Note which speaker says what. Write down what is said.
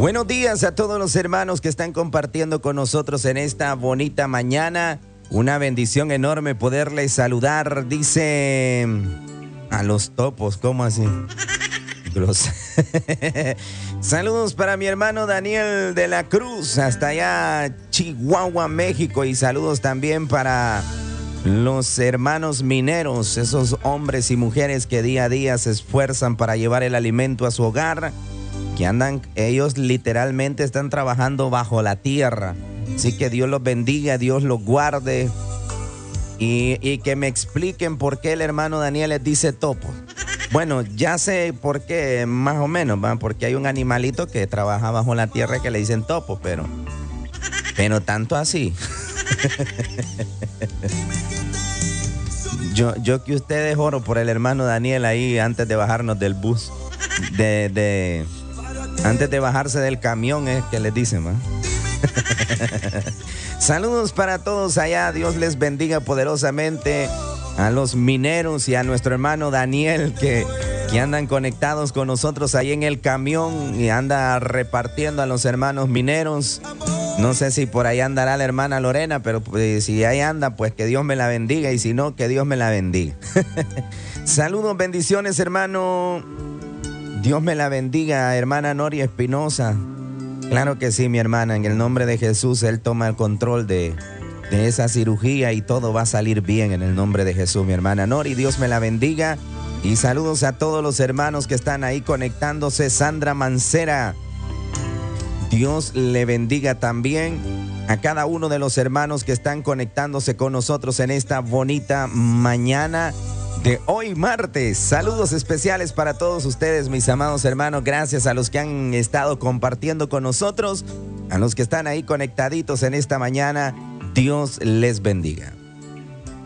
Speaker 1: Buenos días a todos los hermanos que están compartiendo con nosotros en esta bonita mañana. Una bendición enorme poderles saludar. Dice a los topos, ¿cómo así? Saludos para mi hermano Daniel de la Cruz, hasta allá Chihuahua, México. Y saludos también para los hermanos mineros, esos hombres y mujeres que día a día se esfuerzan para llevar el alimento a su hogar, que ellos literalmente están trabajando bajo la tierra. Así que Dios los bendiga, Dios los guarde. Y que me expliquen por qué el hermano Daniel les dice topo. Bueno, ya sé por qué, más o menos, ¿va? Porque hay un animalito que trabaja bajo la tierra que le dicen topo, pero tanto así. Yo que ustedes oro por el hermano Daniel ahí antes de bajarnos del bus, antes de bajarse del camión es que les dicen, ¿va? Saludos para todos allá, Dios les bendiga poderosamente a los mineros y a nuestro hermano Daniel que andan conectados con nosotros ahí en el camión y anda repartiendo a los hermanos mineros. No sé si por ahí andará la hermana Lorena, pero pues, si ahí anda, pues que Dios me la bendiga, y si no, que Dios me la bendiga. Saludos, bendiciones, hermano. Dios me la bendiga, hermana Noria Espinosa. Claro que sí, mi hermana, en el nombre de Jesús, Él toma el control de esa cirugía y todo va a salir bien en el nombre de Jesús, mi hermana Nori. Dios me la bendiga. Y saludos a todos los hermanos que están ahí conectándose. Sandra Mancera, Dios le bendiga también a cada uno de los hermanos que están conectándose con nosotros en esta bonita mañana de hoy martes. Saludos especiales para todos ustedes, mis amados hermanos. Gracias a los que han estado compartiendo con nosotros, a los que están ahí conectaditos en esta mañana. Dios les bendiga.